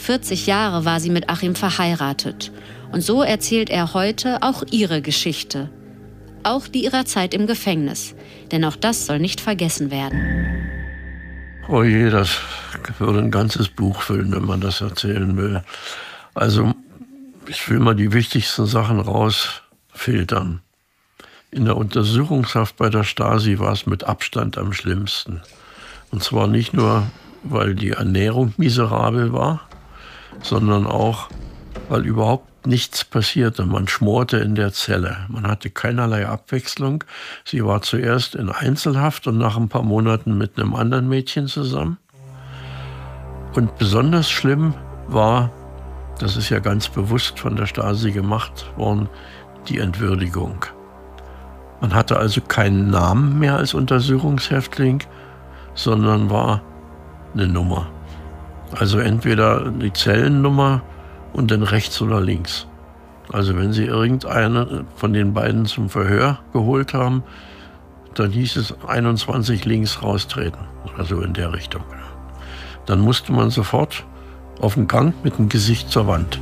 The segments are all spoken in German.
40 Jahre war sie mit Achim verheiratet. Und so erzählt er heute auch ihre Geschichte. Auch die ihrer Zeit im Gefängnis. Denn auch das soll nicht vergessen werden. Oh je, das würde ein ganzes Buch füllen, wenn man das erzählen will. Also, ich will mal die wichtigsten Sachen rausfiltern. In der Untersuchungshaft bei der Stasi war es mit Abstand am schlimmsten. Und zwar nicht nur, weil die Ernährung miserabel war, sondern auch, weil überhaupt nichts passierte. Man schmorte in der Zelle. Man hatte keinerlei Abwechslung. Sie war zuerst in Einzelhaft und nach ein paar Monaten mit einem anderen Mädchen zusammen. Und besonders schlimm war, das ist ja ganz bewusst von der Stasi gemacht worden, die Entwürdigung. Man hatte also keinen Namen mehr als Untersuchungshäftling, sondern war eine Nummer. Also entweder die Zellennummer und dann rechts oder links. Also wenn sie irgendeine von den beiden zum Verhör geholt haben, dann hieß es 21 links raustreten. Also in der Richtung. Dann musste man sofort auf den Gang mit dem Gesicht zur Wand.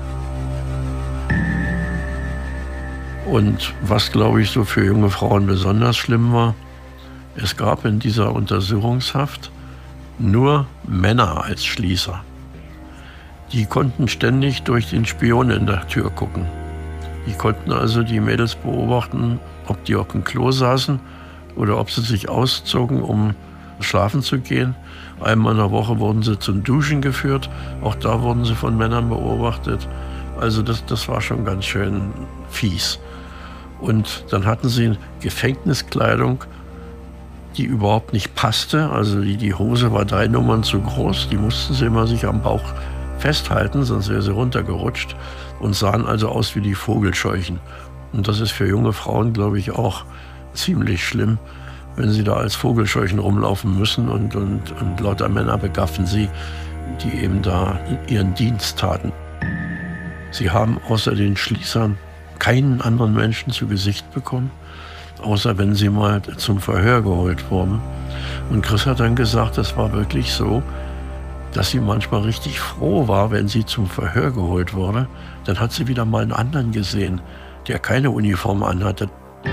Und was, glaube ich, so für junge Frauen besonders schlimm war, es gab in dieser Untersuchungshaft nur Männer als Schließer. Die konnten ständig durch den Spion in der Tür gucken. Die konnten also die Mädels beobachten, ob die auf dem Klo saßen oder ob sie sich auszogen, um schlafen zu gehen. Einmal in der Woche wurden sie zum Duschen geführt. Auch da wurden sie von Männern beobachtet. Also das war schon ganz schön fies. Und dann hatten sie Gefängniskleidung, die überhaupt nicht passte. Also die Hose war 3 Nummern zu groß. Die mussten sie immer sich am Bauch festhalten, sonst wäre sie runtergerutscht. Und sahen also aus wie die Vogelscheuchen. Und das ist für junge Frauen, glaube ich, auch ziemlich schlimm, wenn sie da als Vogelscheuchen rumlaufen müssen und lauter Männer begaffen sie, die eben da ihren Dienst taten. Sie haben außer den Schließern keinen anderen Menschen zu Gesicht bekommen, außer wenn sie mal zum Verhör geholt wurden. Und Chris hat dann gesagt, das war wirklich so, dass sie manchmal richtig froh war, wenn sie zum Verhör geholt wurde. Dann hat sie wieder mal einen anderen gesehen, der keine Uniform anhatte.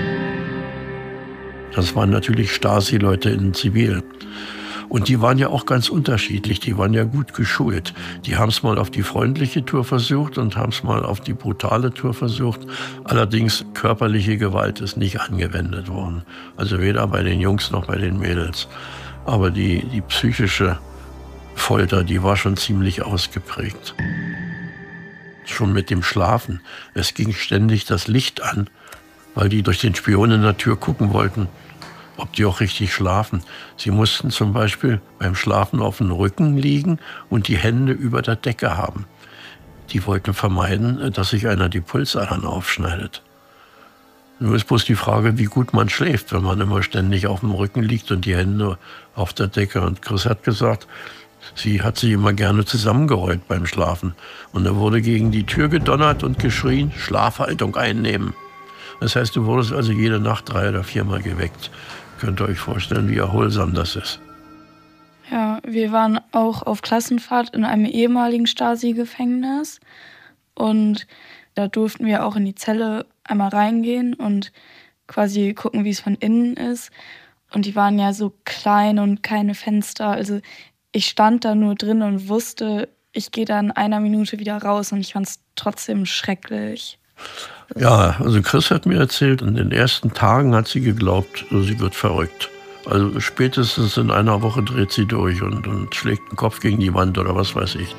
Das waren natürlich Stasi-Leute in Zivil. Und die waren ja auch ganz unterschiedlich, die waren ja gut geschult. Die haben es mal auf die freundliche Tour versucht und haben es mal auf die brutale Tour versucht. Allerdings körperliche Gewalt ist nicht angewendet worden. Also weder bei den Jungs noch bei den Mädels. Aber die psychische Folter, die war schon ziemlich ausgeprägt. Schon mit dem Schlafen. Es ging ständig das Licht an, weil die durch den Spion in der Tür gucken wollten, ob die auch richtig schlafen. Sie mussten zum Beispiel beim Schlafen auf dem Rücken liegen und die Hände über der Decke haben. Die wollten vermeiden, dass sich einer die Pulsadern aufschneidet. Nur ist bloß die Frage, wie gut man schläft, wenn man immer ständig auf dem Rücken liegt und die Hände auf der Decke. Und Chris hat gesagt, sie hat sich immer gerne zusammengerollt beim Schlafen. Und da wurde gegen die Tür gedonnert und geschrien, Schlafhaltung einnehmen. Das heißt, du wurdest also jede Nacht 3 oder 4 Mal geweckt. Könnt ihr euch vorstellen, wie erholsam das ist. Ja, wir waren auch auf Klassenfahrt in einem ehemaligen Stasi-Gefängnis. Und da durften wir auch in die Zelle einmal reingehen und quasi gucken, wie es von innen ist. Und die waren ja so klein und keine Fenster. Also ich stand da nur drin und wusste, ich gehe da in 1 Minute wieder raus. Und ich fand es trotzdem schrecklich. Ja, also Chris hat mir erzählt, in den ersten Tagen hat sie geglaubt, sie wird verrückt. Also spätestens in 1 Woche dreht sie durch und schlägt den Kopf gegen die Wand oder was weiß ich.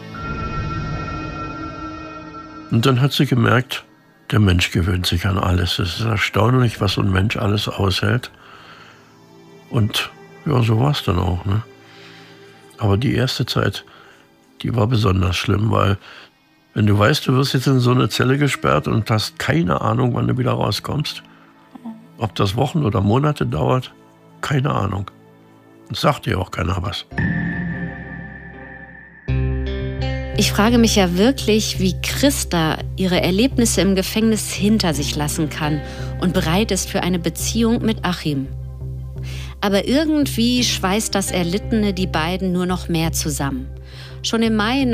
Und dann hat sie gemerkt, der Mensch gewöhnt sich an alles. Es ist erstaunlich, was so ein Mensch alles aushält. Und ja, so war es dann auch. Ne? Aber die erste Zeit, die war besonders schlimm, weil wenn du weißt, du wirst jetzt in so eine Zelle gesperrt und hast keine Ahnung, wann du wieder rauskommst, ob das Wochen oder Monate dauert, keine Ahnung. Und sagt dir auch keiner was. Ich frage mich ja wirklich, wie Christa ihre Erlebnisse im Gefängnis hinter sich lassen kann und bereit ist für eine Beziehung mit Achim. Aber irgendwie schweißt das Erlittene die beiden nur noch mehr zusammen. Schon im Mai